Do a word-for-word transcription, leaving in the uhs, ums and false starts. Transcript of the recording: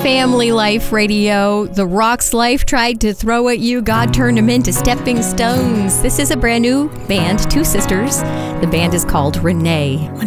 Family Life Radio. The rocks life tried to throw at you. God turned them into stepping stones. This is a brand new band, two sisters. The band is called Renee.